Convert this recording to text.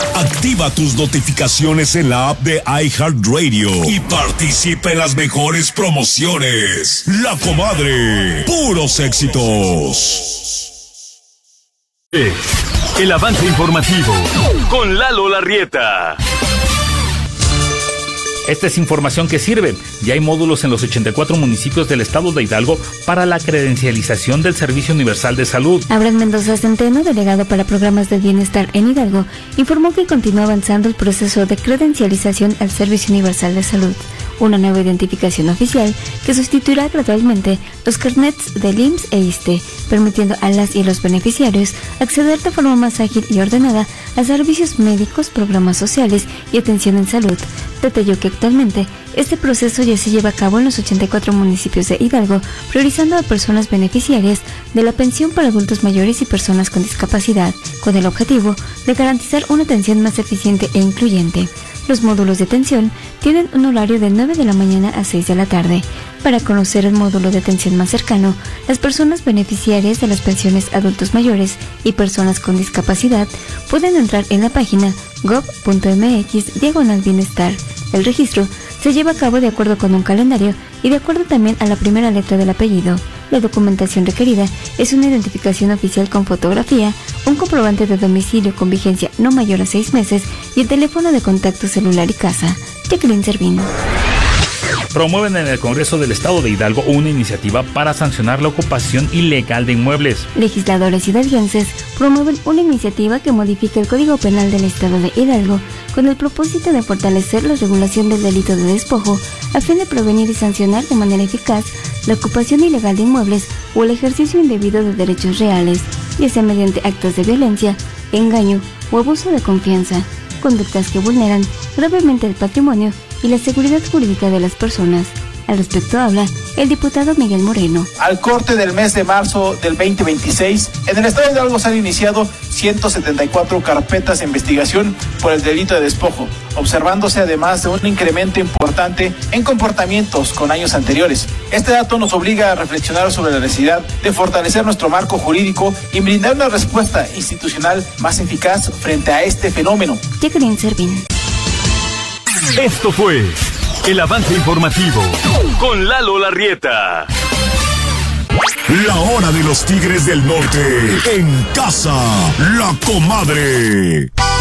Activa tus notificaciones en la app de iHeartRadio y participa en las mejores promociones. La Comadre, puros éxitos. El avance informativo con Lalo Larrieta. Esta es información que sirve. Ya hay módulos en los 84 municipios del estado de Hidalgo para la credencialización del Servicio Universal de Salud. Abraham Mendoza Centeno, delegado para programas de bienestar en Hidalgo, informó que continúa avanzando el proceso de credencialización al Servicio Universal de Salud, una nueva identificación oficial que sustituirá gradualmente los carnets del IMSS e ISSSTE, permitiendo a las y los beneficiarios acceder de forma más ágil y ordenada a servicios médicos, programas sociales y atención en salud. Detalló que actualmente este proceso ya se lleva a cabo en los 84 municipios de Hidalgo, priorizando a personas beneficiarias de la pensión para adultos mayores y personas con discapacidad, con el objetivo de garantizar una atención más eficiente e incluyente. Los módulos de atención tienen un horario de 9 de la mañana a 6 de la tarde. Para conocer el módulo de atención más cercano, las personas beneficiarias de las pensiones adultos mayores y personas con discapacidad pueden entrar en la página gov.mx/bienestar. El registro se lleva a cabo de acuerdo con un calendario y de acuerdo también a la primera letra del apellido. La documentación requerida es una identificación oficial con fotografía, un comprobante de domicilio con vigencia no mayor a 6 meses y el teléfono de contacto celular y casa. Jacqueline Servín. Promueven en el Congreso del Estado de Hidalgo una iniciativa para sancionar la ocupación ilegal de inmuebles. Legisladores hidalguenses promueven una iniciativa que modifica el Código Penal del Estado de Hidalgo con el propósito de fortalecer la regulación del delito de despojo a fin de prevenir y sancionar de manera eficaz la ocupación ilegal de inmuebles o el ejercicio indebido de derechos reales, ya sea mediante actos de violencia, engaño o abuso de confianza, conductas que vulneran gravemente el patrimonio y la seguridad jurídica de las personas. Al respecto habla el diputado Miguel Moreno. Al corte del mes de marzo del 2026, en el estado de Hidalgo se han iniciado 174 carpetas de investigación por el delito de despojo, observándose además de un incremento importante en comportamientos con años anteriores. Este dato nos obliga a reflexionar sobre la necesidad de fortalecer nuestro marco jurídico y brindar una respuesta institucional más eficaz frente a este fenómeno. Jacqueline Servín. Esto fue el avance informativo con Lalo Larrieta. La hora de los Tigres del Norte en casa, La Comadre.